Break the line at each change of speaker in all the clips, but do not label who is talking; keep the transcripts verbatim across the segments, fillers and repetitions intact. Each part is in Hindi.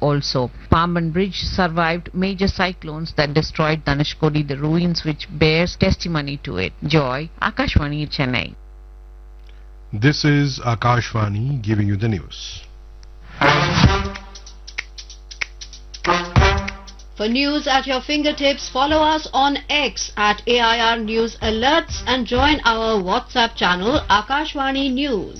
also. Pamban Bridge survived major cyclones that destroyed Dhanushkodi, the ruins which bears testimony to it. Joy, Akashvani, Chennai.
This is Akashvani giving you the news.
For news at your fingertips, follow us on X at A I R News Alerts and join our WhatsApp channel Akashvani News.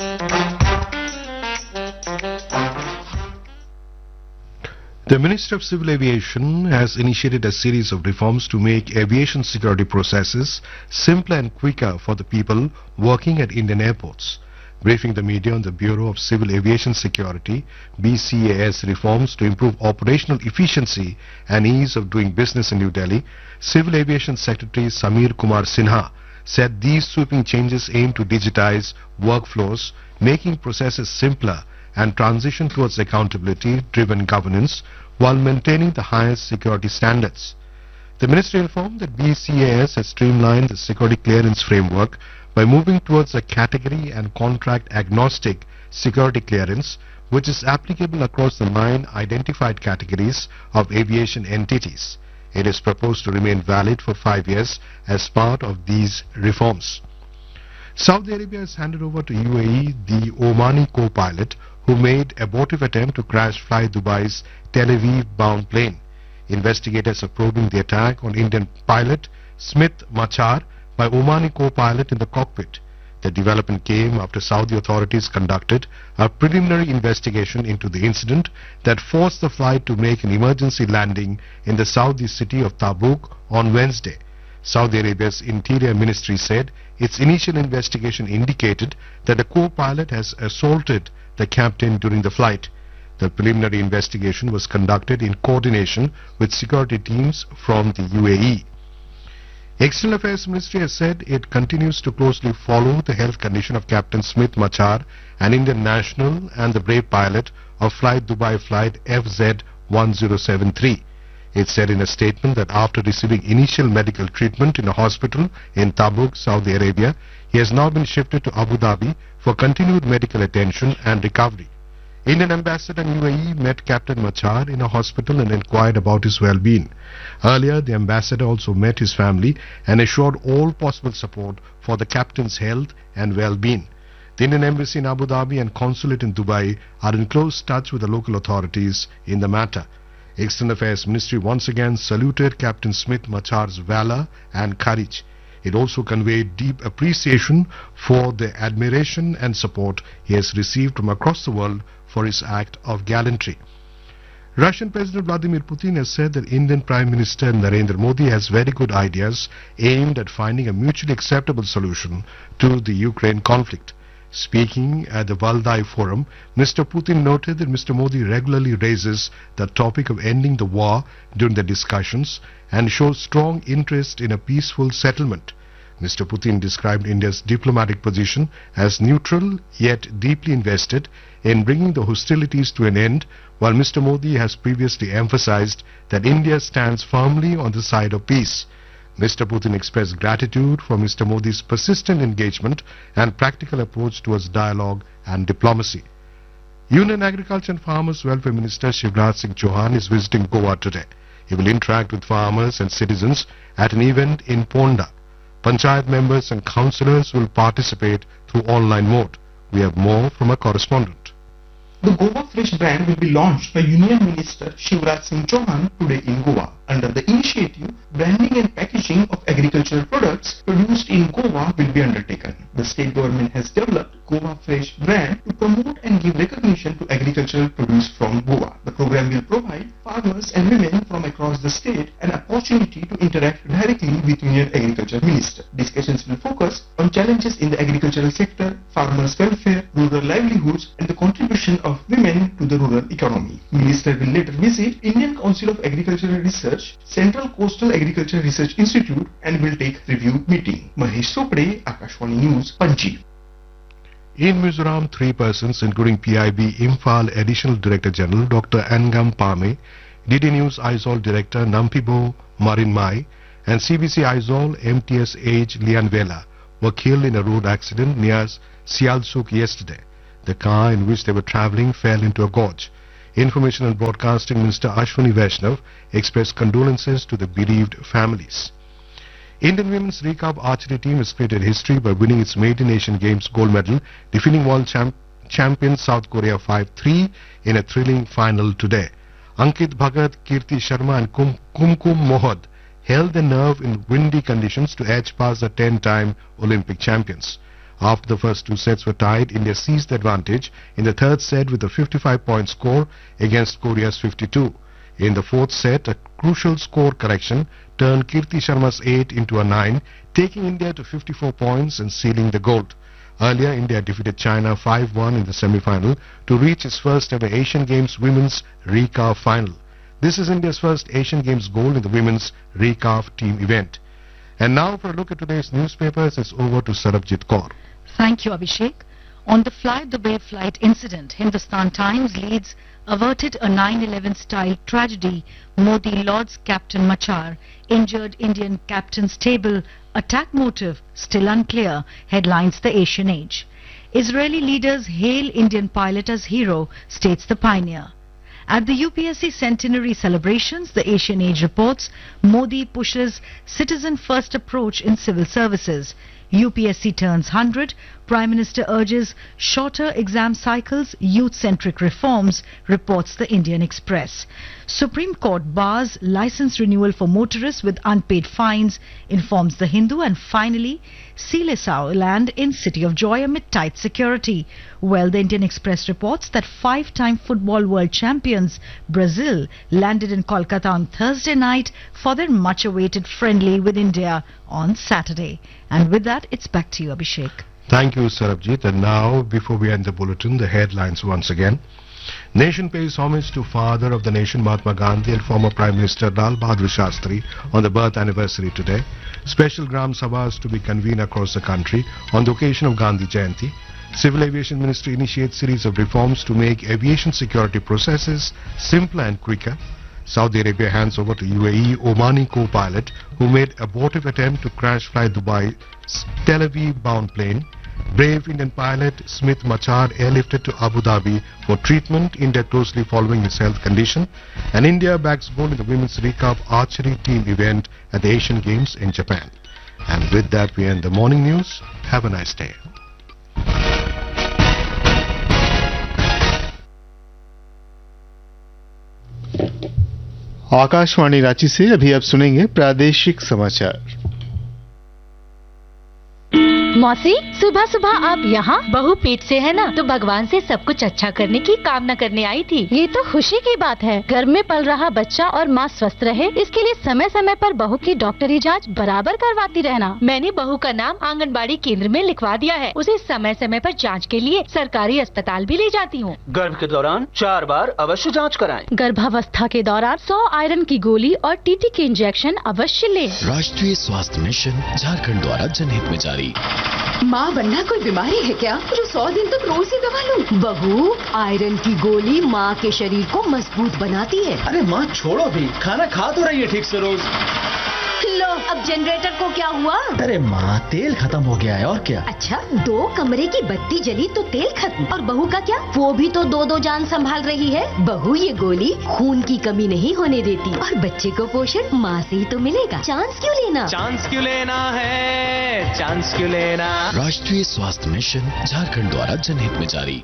The Ministry of Civil Aviation has initiated a series of reforms to make aviation security processes simpler and quicker for the people working at Indian airports. Briefing the media on the Bureau of Civil Aviation Security, B C A S reforms to improve operational efficiency and ease of doing business in New Delhi, Civil Aviation Secretary Samir Kumar Sinha said these sweeping changes aim to digitize workflows, making processes simpler and transition towards accountability-driven governance while maintaining the highest security standards. The ministry informed that B C A S has streamlined the security clearance framework by moving towards a category and contract agnostic security clearance, which is applicable across the nine identified categories of aviation entities. It is proposed to remain valid for five years as part of these reforms. Saudi Arabia has handed over to U A E the Omani co-pilot who made abortive attempt to crash Fly Dubai's Tel Aviv-bound plane. Investigators are probing the attack on Indian pilot Smith Machar by Omani co-pilot in the cockpit. The development came after Saudi authorities conducted a preliminary investigation into the incident that forced the flight to make an emergency landing in the Saudi city of Tabuk on Wednesday. Saudi Arabia's Interior Ministry said its initial investigation indicated that the co-pilot has assaulted the captain during the flight. The preliminary investigation was conducted in coordination with security teams from the U A E. External Affairs Ministry has said it continues to closely follow the health condition of Captain Smith Machar, an Indian national and the brave pilot of Flight Dubai flight F Z one zero seven three. It said in a statement that after receiving initial medical treatment in a hospital in Tabuk, Saudi Arabia, he has now been shifted to Abu Dhabi for continued medical attention and recovery. Indian ambassador in U A E met Captain Machar in a hospital and inquired about his well-being. Earlier, the ambassador also met his family and assured all possible support for the captain's health and well-being. The Indian embassy in Abu Dhabi and consulate in Dubai are in close touch with the local authorities in the matter. External Affairs Ministry once again saluted Captain Smith Machar's valor and courage. It also conveyed deep appreciation for the admiration and support he has received from across the world for his act of gallantry. Russian President Vladimir Putin has said that Indian Prime Minister Narendra Modi has very good ideas aimed at finding a mutually acceptable solution to the Ukraine conflict. Speaking at the Valdai Forum, Mister Putin noted that Mister Modi regularly raises the topic of ending the war during the discussions and shows strong interest in a peaceful settlement. Mister Putin described India's diplomatic position as neutral yet deeply invested in bringing the hostilities to an end, while Mister Modi has previously emphasized that India stands firmly on the side of peace. Mister Putin expressed gratitude for Mister Modi's persistent engagement and practical approach towards dialogue and diplomacy. Union Agriculture and Farmers Welfare Minister Shivraj Singh Chauhan is visiting Goa today. He will interact with farmers and citizens at an event in Ponda. Panchayat members and councillors will participate through online mode. We have more from a correspondent.
The Goa Fresh brand will be launched by Union Minister Shivraj Singh Chauhan today in Goa. Under the initiative, branding and packaging of agricultural products produced in Goa will be undertaken. The state government has developed Goa Fresh brand to promote and give recognition to agricultural produce from Goa. The program will provide farmers and women from across the state an opportunity to interact directly with Union Agriculture Minister. Discussions will focus on challenges in the agricultural sector, farmers' welfare, rural livelihoods, and the contribution of women to the rural economy. Minister will later visit Indian Council of Agricultural Research, Central Coastal Agriculture Research Institute, and will take review meeting. Mahesh Sopade, Akashvani News, Panji.
In Mizoram, three persons, including P I B Imphal Additional Director General Doctor Angam Pame, D D News Aizol Director Nampibo Marinmai, and C B C Aizol M T S Age Lianvela were killed in a road accident near Sialsuk yesterday. The car in which they were travelling fell into a gorge. Information and Broadcasting Minister Ashwini Vaishnav expressed condolences to the bereaved families. Indian women's recurve archery team has created history by winning its maiden Asian Games gold medal, defeating world champ champion South Korea five three in a thrilling final today. Ankit Bhagat, Kirti Sharma and Kum Kumkum Mohad held the nerve in windy conditions to edge past the ten-time Olympic champions. After the first two sets were tied, India seized the advantage in the third set with a fifty-five point score against Korea's fifty-two. In the fourth set, a crucial score correction turned Kirti Sharma's eight into a nine, taking India to fifty-four points and sealing the gold. Earlier, India defeated China five one in the semi-final to reach its first ever Asian Games women's recurve final. This is India's first Asian Games gold in the women's recurve team event. And now for a look at today's newspapers, it's over to Sarabjit Kaur.
Thank you, Abhishek. On the Fly Dubai flight incident, Hindustan Times leads averted a nine eleven style tragedy. Modi lauds Captain Machar. Injured Indian captain's table. Attack motive still unclear. Headlines The Asian Age. Israeli leaders hail Indian pilot as hero, states the Pioneer. At the U P S C centenary celebrations, the Asian Age reports Modi pushes citizen-first approach in civil services. U P S C turns one hundred. Prime Minister urges shorter exam cycles, youth-centric reforms, reports the Indian Express. Supreme Court bars license renewal for motorists with unpaid fines, informs the Hindu. And finally, Seleção land in City of Joy amid tight security. Well, the Indian Express reports that five-time football world champions Brazil landed in Kolkata on Thursday night for their much-awaited friendly with India on Saturday. And with that, it's back to you, Abhishek.
Thank you, Sarabjit. And now, before we end the bulletin, the headlines once again. Nation pays homage to father of the nation, Mahatma Gandhi, and former Prime Minister Lal Bahadur Shastri on the birth anniversary today. Special Gram Sabhas to be convened across the country on the occasion of Gandhi Jayanti. Civil Aviation Ministry initiates series of reforms to make aviation security processes simpler and quicker. Saudi Arabia hands over to U A E Omani co-pilot who made abortive attempt to crash fly Dubai's Tel Aviv-bound plane. Brave Indian pilot Smith Machar airlifted to Abu Dhabi for treatment, India closely following his health condition. And India bags gold in the women's recurve archery team event at the Asian Games in Japan. And with that, we end the morning news. Have a nice day.
Akashvani Ranchi से अभी आप सुनेंगे प्रादेशिक समाचार।
मौसी, सुबह सुबह आप यहाँ? बहू पेट से है ना, तो भगवान से सब कुछ अच्छा करने की कामना करने आई थी। ये तो खुशी की बात है। घर में पल रहा बच्चा और माँ स्वस्थ रहे, इसके लिए समय समय पर बहू की डॉक्टरी जांच बराबर करवाती रहना। मैंने बहू का नाम आंगनबाड़ी केंद्र में लिखवा दिया है। उसे समय समय पर जांच के लिए सरकारी अस्पताल भी ले जाती हूँ।
गर्भ के दौरान चार बार अवश्य जाँच कराएं।
गर्भावस्था के दौरान सौ आयरन की गोली और टीटी के इंजेक्शन अवश्य लें।
राष्ट्रीय स्वास्थ्य मिशन झारखंड द्वारा जनहित में जारी।
माँ बनना कोई बीमारी है क्या जो सौ दिन तक रोज ही दवा लूं? बहू, आयरन की गोली माँ के शरीर को मजबूत बनाती है।
अरे माँ छोड़ो भी, खाना खा तो रही है ठीक से रोज।
लो, अब जनरेटर को क्या हुआ?
अरे माँ, तेल खत्म हो गया है और क्या?
अच्छा, दो कमरे की बत्ती जली तो तेल खत्म, और बहू का क्या? वो भी तो दो दो जान संभाल रही है। बहू ये गोली खून की कमी नहीं होने देती, और बच्चे को पोषण माँ से ही तो मिलेगा। चांस क्यों लेना?
चांस क्यों लेना है? चांस क्यों लेना?
राष्ट्रीय स्वास्थ्य मिशन झारखंड द्वारा जनहित में जारी।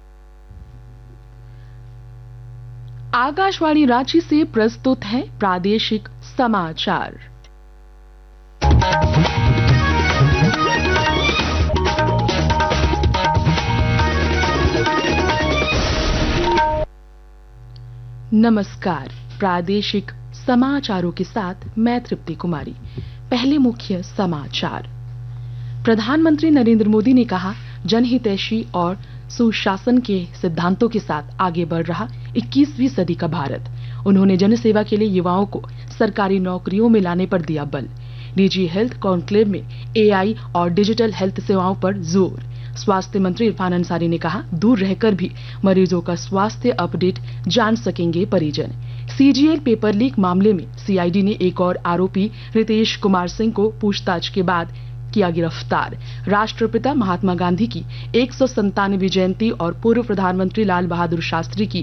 आकाशवाणी रांची से प्रस्तुत है प्रादेशिक समाचार। नमस्कार, प्रादेशिक समाचारों के साथ मैं तृप्ति कुमारी। पहले मुख्य समाचार। प्रधानमंत्री नरेंद्र मोदी ने कहा, जनहितैषी और सुशासन के सिद्धांतों के साथ आगे बढ़ रहा इक्कीसवीं सदी का भारत। उन्होंने जनसेवा के लिए युवाओं को सरकारी नौकरियों में लाने पर दिया बल। निजी हेल्थ कॉन्क्लेव में एआई और डिजिटल हेल्थ सेवाओं पर जोर। स्वास्थ्य मंत्री इरफान अंसारी ने कहा, दूर रहकर भी मरीजों का स्वास्थ्य अपडेट जान सकेंगे परिजन। सीजीएल पेपर लीक मामले में सीआईडी ने एक और आरोपी रितेश कुमार सिंह को पूछताछ के बाद किया गिरफ्तार। राष्ट्रपिता महात्मा गांधी की एक सौ संतानवे जयंती और पूर्व प्रधानमंत्री लाल बहादुर शास्त्री की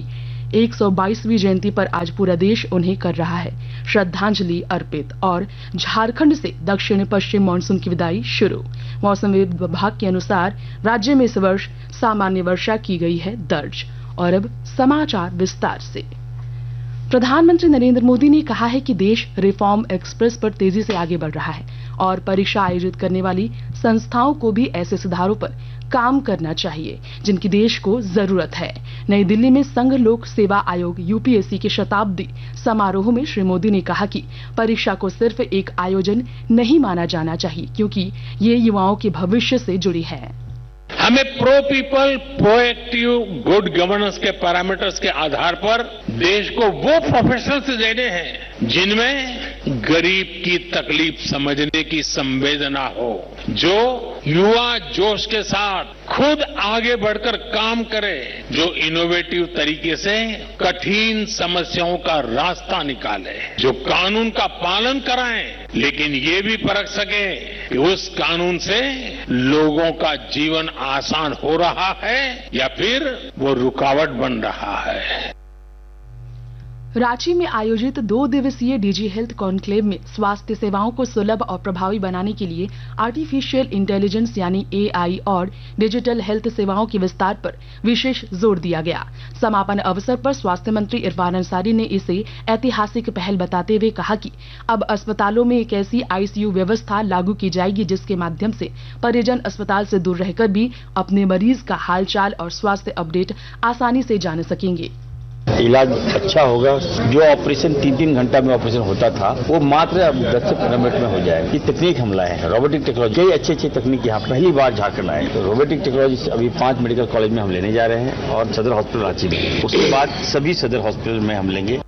एक सौ बाईसवीं जयंती पर आज पूरा देश उन्हें कर रहा है श्रद्धांजलि अर्पित। और झारखंड से दक्षिण पश्चिम मानसून की विदाई शुरू। मौसम विभाग के अनुसार राज्य में इस वर्ष सामान्य वर्षा की गई है दर्ज। और अब समाचार विस्तार से। प्रधानमंत्री नरेंद्र मोदी ने कहा है कि देश रिफॉर्म एक्सप्रेस पर तेजी से आगे बढ़ रहा है और परीक्षा आयोजित करने वाली संस्थाओं को भी ऐसे सुधारों पर काम करना चाहिए जिनकी देश को जरूरत है। नई दिल्ली में संघ लोक सेवा आयोग यूपीएससी के शताब्दी समारोह में श्री मोदी ने कहा कि परीक्षा को सिर्फ एक आयोजन नहीं माना जाना चाहिए क्योंकि ये युवाओं के भविष्य से जुड़ी है।
हमें pro people proactive good governance के पैरामीटर्स के आधार पर देश को वो प्रोफेशनल्स देने हैं जिनमें गरीब की तकलीफ समझने की संवेदना हो, जो युवा जोश के साथ खुद आगे बढ़कर काम करे, जो इनोवेटिव तरीके से कठिन समस्याओं का रास्ता निकाले, जो कानून का पालन कराएं लेकिन ये भी परख सके कि उस कानून से लोगों का जीवन आसान हो रहा है या फिर वो रुकावट बन रहा है।
रांची में आयोजित दो दिवसीय डीजी हेल्थ कॉन्क्लेव में स्वास्थ्य सेवाओं को सुलभ और प्रभावी बनाने के लिए आर्टिफिशियल इंटेलिजेंस यानी एआई और डिजिटल हेल्थ सेवाओं के विस्तार पर विशेष जोर दिया गया। समापन अवसर पर स्वास्थ्य मंत्री इरफान अंसारी ने इसे ऐतिहासिक पहल बताते हुए कहा कि अब अस्पतालों में एक ऐसी आईसीयू व्यवस्था लागू की जाएगी जिसके माध्यम से परिजन अस्पताल से दूर रहकर भी अपने मरीज का हालचाल और स्वास्थ्य अपडेट आसानी से जान सकेंगे।
इलाज अच्छा होगा। जो ऑपरेशन तीन तीन घंटा में ऑपरेशन होता था वो मात्र अब दस से पंद्रह मिनट में हो जाएगा। ये तकनीक हम लाए हैं, रोबोटिक टेक्नोलॉजी। कई अच्छी अच्छी तकनीक यहाँ पहली बार झारखंड आए। तो रोबोटिक टेक्नोलॉजी अभी पांच मेडिकल कॉलेज में हम लेने जा रहे हैं और सदर हॉस्पिटल रांची में, उसके बाद सभी सदर हॉस्पिटल में हम लेंगे।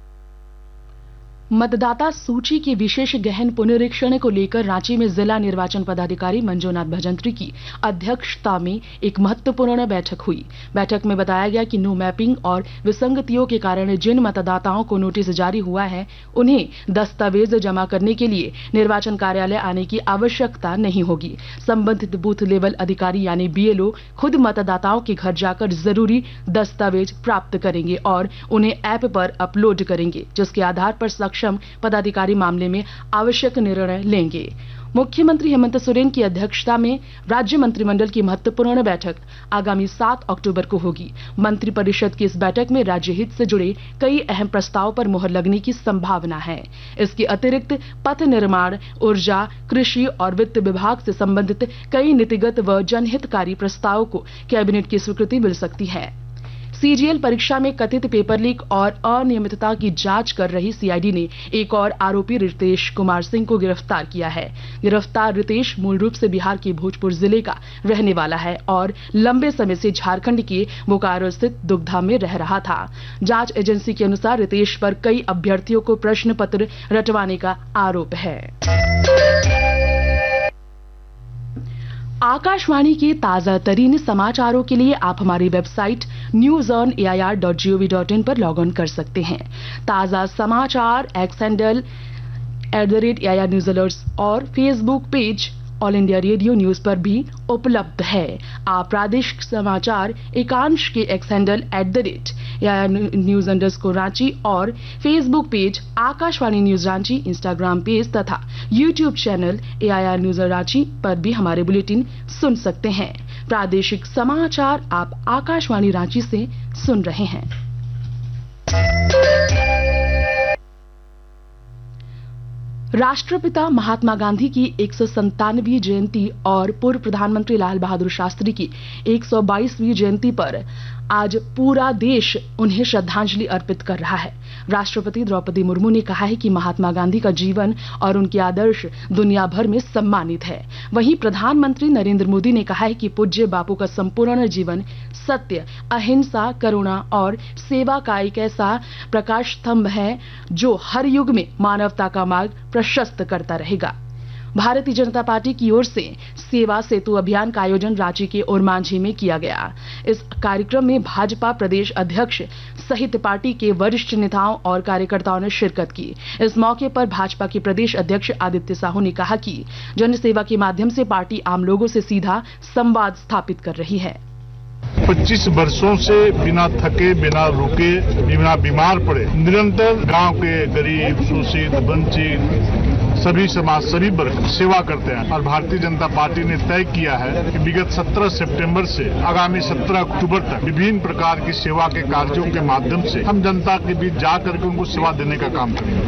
मतदाता सूची के विशेष गहन पुनरीक्षण को लेकर रांची में जिला निर्वाचन पदाधिकारी मंजूनाथ भजंत्री की अध्यक्षता में एक महत्वपूर्ण बैठक हुई। बैठक में बताया गया कि नो मैपिंग और विसंगतियों के कारण जिन मतदाताओं को नोटिस जारी हुआ है उन्हें दस्तावेज जमा करने के लिए निर्वाचन कार्यालय आने की आवश्यकता नहीं होगी। संबंधित बूथ लेवल अधिकारी यानी बीएलओ खुद मतदाताओं के घर जाकर जरूरी दस्तावेज प्राप्त करेंगे और उन्हें ऐप पर अपलोड करेंगे, जिसके आधार पर सक्षम पदाधिकारी मामले में आवश्यक निर्णय लेंगे। मुख्यमंत्री हेमंत सोरेन की अध्यक्षता में राज्य मंत्रिमंडल की महत्वपूर्ण बैठक आगामी सात अक्टूबर को होगी। मंत्रिपरिषद की इस बैठक में राज्य हित से जुड़े कई अहम प्रस्ताव पर मुहर लगने की संभावना है। इसके अतिरिक्त पथ निर्माण, ऊर्जा, कृषि और वित्त विभाग से संबंधित कई नीतिगत व जनहितकारी प्रस्तावों को कैबिनेट की स्वीकृति मिल सकती है। सीजीएल परीक्षा में कथित पेपर लीक और अनियमितता की जांच कर रही सीआईडी ने एक और आरोपी रितेश कुमार सिंह को गिरफ्तार किया है। गिरफ्तार रितेश मूल रूप से बिहार के भोजपुर जिले का रहने वाला है और लंबे समय से झारखंड के बोकारो स्थित दुगधा में रह रहा था। जांच एजेंसी के अनुसार रितेश पर कई अभ्यर्थियों को प्रश्न पत्र रटवाने का आरोप है। आकाशवाणी के ताजा तरीन समाचारों के लिए आप हमारी website news on A I R dot G O V dot in पर लॉग ऑन कर सकते हैं। ताजा समाचार x handle at the rate A I R news alerts और Facebook page all India radio news पर भी उपलब्ध है। आप प्रादेशिक समाचार एकांश के x handle at the rate A I R news underscore Ranchi और Facebook page Akashvani news Ranchi, Instagram page तथा YouTube channel A I R news Ranchi पर भी हमारे बुलेटिन सुन सकते हैं। प्रादेशिक समाचार आप आकाशवाणी रांची से सुन रहे हैं। राष्ट्रपिता महात्मा गांधी की एक सौ संतानवीं जयंती और पूर्व प्रधानमंत्री लाल बहादुर शास्त्री की एक सौ बाईसवीं जयंती पर आज पूरा देश उन्हें श्रद्धांजलि अर्पित कर रहा है। राष्ट्रपति द्रौपदी मुर्मू ने कहा है कि महात्मा गांधी का जीवन और उनके आदर्श दुनिया भर में सम्मानित है। वहीं प्रधानमंत्री नरेंद्र मोदी ने कहा है कि पूज्य बापू का संपूर्ण जीवन सत्य, अहिंसा, करुणा और सेवा का एक ऐसा प्रकाश स्तंभ है जो हर युग में मानवता का मार्ग प्रशस्त करता रहेगा। भारतीय जनता पार्टी की ओर से सेवा सेतु अभियान का आयोजन रांची के ओरमांझी में किया गया। इस कार्यक्रम में भाजपा प्रदेश अध्यक्ष सहित पार्टी के वरिष्ठ नेताओं और कार्यकर्ताओं ने शिरकत की। इस मौके पर भाजपा के प्रदेश अध्यक्ष आदित्य साहू ने कहा कि जन सेवा के माध्यम से पार्टी आम लोगों से सीधा संवाद स्थापित कर रही है।
पच्चीस वर्षों से बिना थके, बिना रुके, बिना बीमार पड़े निरंतर गांव के गरीब, शोषित, वंचित सभी समाज, सभी वर्ग सेवा करते हैं। और भारतीय जनता पार्टी ने तय किया है कि विगत सत्रह सितंबर से आगामी सत्रह अक्टूबर तक विभिन्न प्रकार की सेवा के कार्यों के माध्यम से हम जनता के बीच जाकर के उनको सेवा देने का काम करेंगे।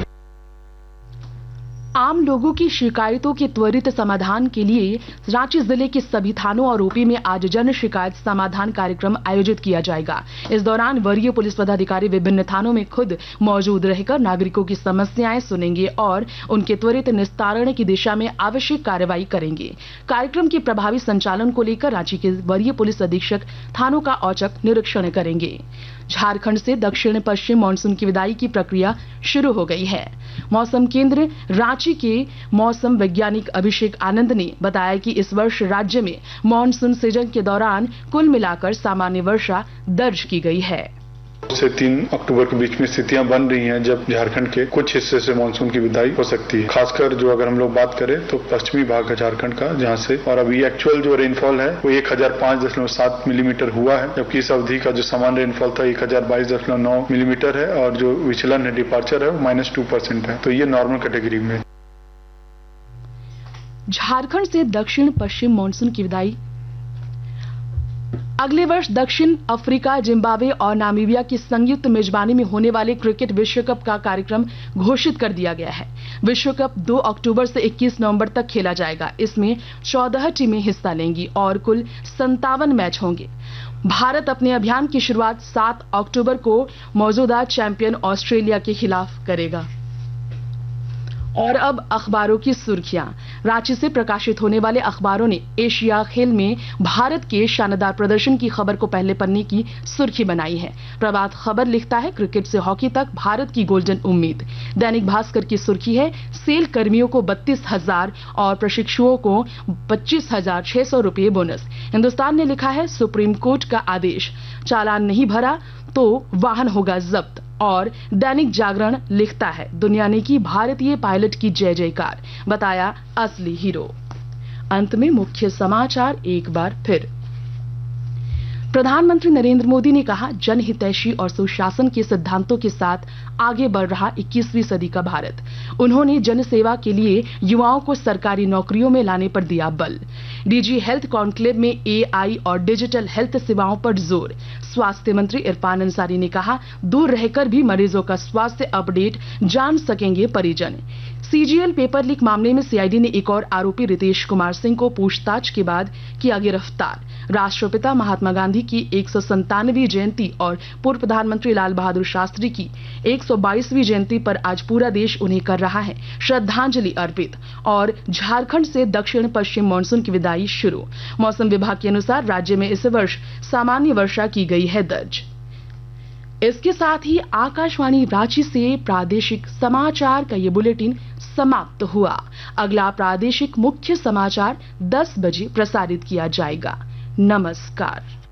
आम लोगों की शिकायतों के त्वरित समाधान के लिए रांची जिले के सभी थानों और ओपी में आज जन शिकायत समाधान कार्यक्रम आयोजित किया जाएगा। इस दौरान वरीय पुलिस पदाधिकारी विभिन्न थानों में खुद मौजूद रहकर नागरिकों की समस्याएं सुनेंगे और उनके त्वरित निस्तारण की दिशा में आवश्यक कार्रवाई करेंगे। कार्यक्रम के प्रभावी संचालन को लेकर रांची के वरीय पुलिस अधीक्षक थानों का औचक निरीक्षण करेंगे। झारखंड से दक्षिण पश्चिम मानसून की विदाई की प्रक्रिया शुरू हो गई है। मौसम केंद्र रांची के मौसम वैज्ञानिक अभिषेक आनंद ने बताया कि इस वर्ष राज्य में मानसून सीजन के दौरान कुल मिलाकर सामान्य वर्षा दर्ज की गई है।
से तीन अक्टूबर के बीच में स्थितियां बन रही हैं जब झारखंड के कुछ हिस्से से मानसून की विदाई हो सकती है। खासकर जो अगर हम लोग बात करें तो पश्चिमी भाग है झारखंड का, जहां से और अभी एक्चुअल जो रेनफॉल है वो एक हजार पांच दशमलव सात मिलीमीटर हुआ है, जबकि इस अवधि का जो सामान्य रेनफॉल था एक हजार बाईस दशमलव नौ मिलीमीटर है और जो विचलन है, डिपार्चर है, वो माइनस टू परसेंट है। तो ये नॉर्मल कैटेगरी में।
झारखंड से दक्षिण पश्चिम मानसून की विदाई अगले वर्ष दक्षिण अफ्रीका, जिम्बाब्वे और नामीबिया की संयुक्त मेजबानी में होने वाले क्रिकेट विश्व कप का कार्यक्रम घोषित कर दिया गया है। विश्व कप दो अक्टूबर से इक्कीस नवंबर तक खेला जाएगा। इसमें चौदह टीमें हिस्सा लेंगी और कुल संतावन मैच होंगे। भारत अपने अभियान की शुरुआत सात अक्टूबर को मौजूदा चैंपियन ऑस्ट्रेलिया के खिलाफ करेगा। और अब अखबारों की सुर्खियां। रांची से प्रकाशित होने वाले अखबारों ने एशिया खेल में भारत के शानदार प्रदर्शन की खबर को पहले पन्ने की सुर्खी बनाई है। प्रभात खबर लिखता है क्रिकेट से हॉकी तक भारत की गोल्डन उम्मीद। दैनिक भास्कर की सुर्खी है सेल कर्मियों को बत्तीस हजार और प्रशिक्षुओं को पच्चीस हजार छह सौ रुपये बोनस। हिंदुस्तान ने लिखा है सुप्रीम कोर्ट का आदेश, चालान नहीं भरा तो वाहन होगा जब्त। और दैनिक जागरण लिखता है दुनिया ने की भारतीय पायलट की जय जयकार, बताया असली हीरो। अंत में मुख्य समाचार एक बार फिर। प्रधानमंत्री नरेंद्र मोदी ने कहा जनहितैषी और सुशासन के सिद्धांतों के साथ आगे बढ़ रहा इक्कीसवीं सदी का भारत। उन्होंने जनसेवा के लिए युवाओं को सरकारी नौकरियों में लाने पर दिया बल। डीजी हेल्थ कॉन्क्लेव में एआई और डिजिटल हेल्थ सेवाओं पर जोर। स्वास्थ्य मंत्री इरफान अंसारी ने कहा दूर रहकर भी मरीजों का स्वास्थ्य अपडेट जान सकेंगे परिजन। सीजीएल पेपर लीक मामले में सीआईडी ने एक और आरोपी रितेश कुमार सिंह को पूछताछ के बाद किया गिरफ्तार। राष्ट्रपिता महात्मा गांधी की एक सौ संतानवीं जयंती और पूर्व प्रधानमंत्री लाल बहादुर शास्त्री की एक सौ बाईसवीं जयंती पर आज पूरा देश उन्हें कर रहा है श्रद्धांजलि अर्पित। और झारखंड से दक्षिण पश्चिम मानसून की विदाई शुरू। मौसम विभाग के अनुसार राज्य में इस वर्ष सामान्य वर्षा की गई है दर्ज। इसके साथ ही आकाशवाणी रांची से प्रादेशिक समाचार का ये बुलेटिन समाप्त हुआ। अगला प्रादेशिक मुख्य समाचार दस बजे प्रसारित किया जाएगा। नमस्कार।